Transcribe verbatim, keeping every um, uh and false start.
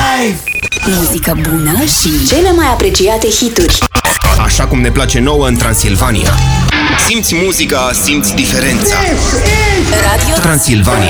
Life! Muzică bună și cele mai apreciate hituri. Așa cum ne place nouă în Transilvania. Simți muzica, simți diferența. Radio Transilvania.